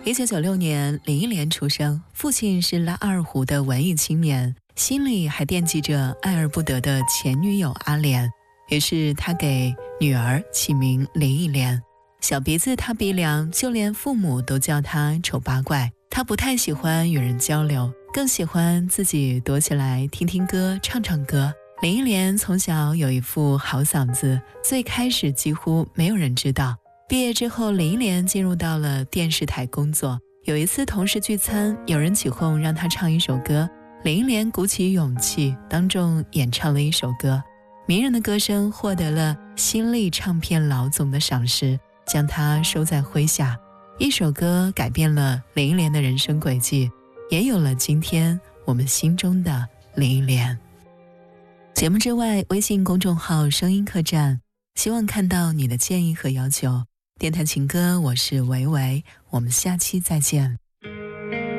1996年，林忆莲出生，父亲是拉二胡的文艺青年，心里还惦记着爱而不得的前女友阿莲，于是他给女儿起名林忆莲。小鼻子塌鼻梁，就连父母都叫他丑八怪。他不太喜欢与人交流，更喜欢自己躲起来听听歌，唱唱歌。林忆莲从小有一副好嗓子，最开始几乎没有人知道。毕业之后，林忆莲进入到了电视台工作。有一次同事聚餐，有人起哄让她唱一首歌，林忆莲鼓起勇气当众演唱了一首歌。迷人的歌声获得了新力唱片老总的赏识，将她收在麾下。一首歌改变了林忆莲的人生轨迹，也有了今天我们心中的林忆莲。节目之外，微信公众号声音客栈，希望看到你的建议和要求。电台情歌，我是维维，我们下期再见。